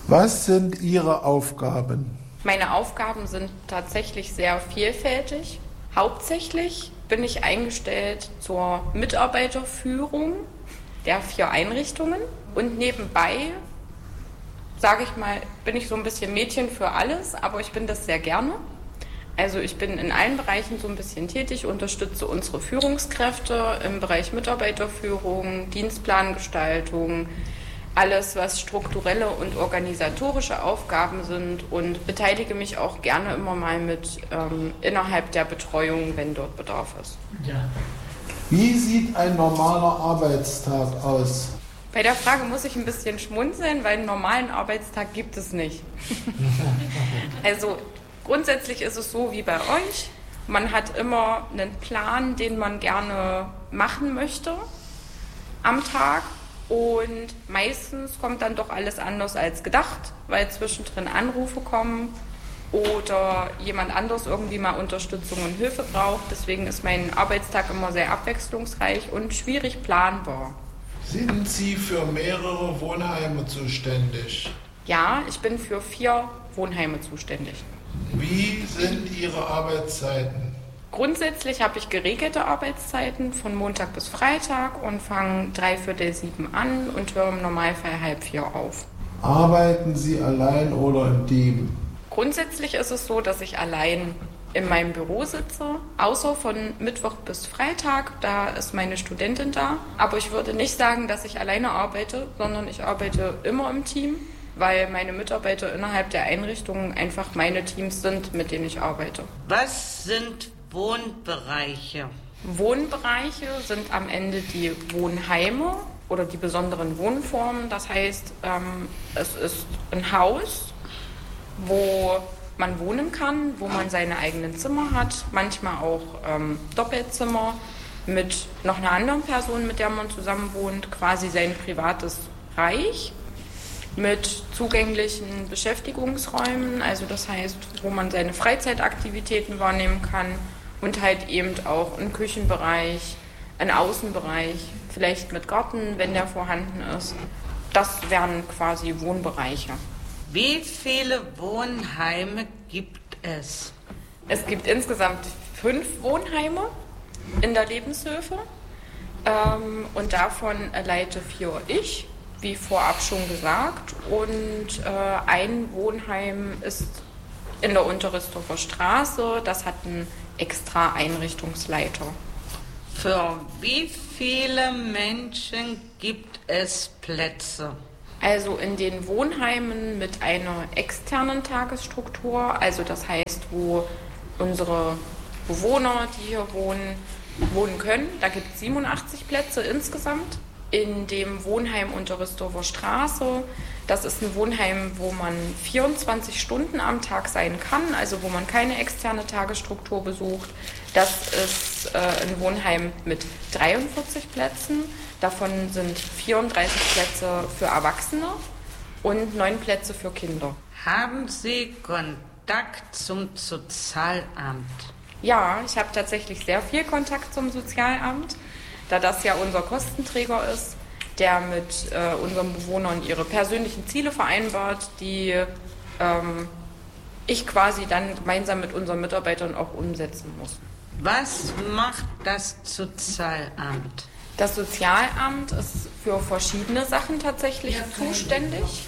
Was sind Ihre Aufgaben? Meine Aufgaben sind tatsächlich sehr vielfältig. Hauptsächlich bin ich eingestellt zur Mitarbeiterführung der 4 Einrichtungen und nebenbei, sage ich mal, bin ich so ein bisschen Mädchen für alles, aber ich bin das sehr gerne. Also ich bin in allen Bereichen so ein bisschen tätig, unterstütze unsere Führungskräfte im Bereich Mitarbeiterführung, Dienstplangestaltung, alles, was strukturelle und organisatorische Aufgaben sind und beteilige mich auch gerne immer mal mit innerhalb der Betreuung, wenn dort Bedarf ist. Ja. Wie sieht ein normaler Arbeitstag aus? Bei der Frage muss ich ein bisschen schmunzeln, weil einen normalen Arbeitstag gibt es nicht. Also grundsätzlich ist es so wie bei euch. Man hat immer einen Plan, den man gerne machen möchte am Tag. Und meistens kommt dann doch alles anders als gedacht, weil zwischendrin Anrufe kommen oder jemand anders irgendwie mal Unterstützung und Hilfe braucht. Deswegen ist mein Arbeitstag immer sehr abwechslungsreich und schwierig planbar. Sind Sie für mehrere Wohnheime zuständig? Ja, ich bin für 4 Wohnheime zuständig. Wie sind Ihre Arbeitszeiten? Grundsätzlich habe ich geregelte Arbeitszeiten von Montag bis Freitag und fange 6:45 an und höre im Normalfall 3:30 auf. Arbeiten Sie allein oder im Team? Grundsätzlich ist es so, dass ich allein in meinem Büro sitze, außer von Mittwoch bis Freitag, da ist meine Studentin da. Aber ich würde nicht sagen, dass ich alleine arbeite, sondern ich arbeite immer im Team, weil meine Mitarbeiter innerhalb der Einrichtungen einfach meine Teams sind, mit denen ich arbeite. Was sind Wohnbereiche? Wohnbereiche sind am Ende die Wohnheime oder die besonderen Wohnformen. Das heißt, es ist ein Haus, wo man wohnen kann, wo man seine eigenen Zimmer hat, manchmal auch Doppelzimmer mit noch einer anderen Person, mit der man zusammen wohnt, quasi sein privates Reich mit zugänglichen Beschäftigungsräumen, also das heißt, wo man seine Freizeitaktivitäten wahrnehmen kann und halt eben auch einen Küchenbereich, einen Außenbereich, vielleicht mit Garten, wenn der vorhanden ist. Das wären quasi Wohnbereiche. Wie viele Wohnheime gibt es? Es gibt insgesamt 5 Wohnheime in der Lebenshilfe und davon leite 4 ich, wie vorab schon gesagt. Und ein Wohnheim ist in der Unterristhofer Straße, das hat einen extra Einrichtungsleiter. Für wie viele Menschen gibt es Plätze? Also in den Wohnheimen mit einer externen Tagesstruktur, also das heißt, wo unsere Bewohner, die hier wohnen können, da gibt es 87 Plätze insgesamt. In dem Wohnheim Unterristhofer Straße, das ist ein Wohnheim, wo man 24 Stunden am Tag sein kann, also wo man keine externe Tagesstruktur besucht. Das ist ein Wohnheim mit 43 Plätzen. Davon sind 34 Plätze für Erwachsene und 9 Plätze für Kinder. Haben Sie Kontakt zum Sozialamt? Ja, ich habe tatsächlich sehr viel Kontakt zum Sozialamt, da das ja unser Kostenträger ist, der mit unseren Bewohnern ihre persönlichen Ziele vereinbart, die ich quasi dann gemeinsam mit unseren Mitarbeitern auch umsetzen muss. Was macht das Sozialamt? Das Sozialamt ist für verschiedene Sachen tatsächlich zuständig.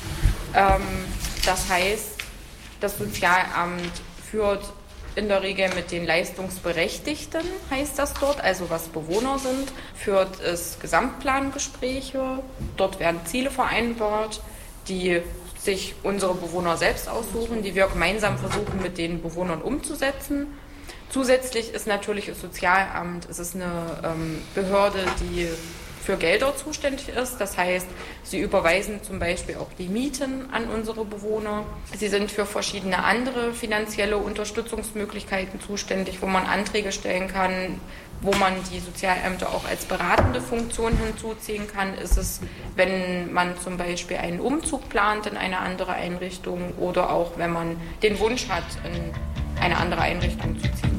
Das heißt, das Sozialamt führt in der Regel mit den Leistungsberechtigten, heißt das dort, also was Bewohner sind, führt es Gesamtplangespräche. Dort werden Ziele vereinbart, die sich unsere Bewohner selbst aussuchen, die wir gemeinsam versuchen mit den Bewohnern umzusetzen. Zusätzlich ist natürlich das Sozialamt, es ist eine Behörde, die für Gelder zuständig ist. Das heißt, sie überweisen zum Beispiel auch die Mieten an unsere Bewohner. Sie sind für verschiedene andere finanzielle Unterstützungsmöglichkeiten zuständig, wo man Anträge stellen kann, wo man die Sozialämter auch als beratende Funktion hinzuziehen kann. Ist es, wenn man zum Beispiel einen Umzug plant in eine andere Einrichtung oder auch wenn man den Wunsch hat, in eine andere Einrichtung zu ziehen.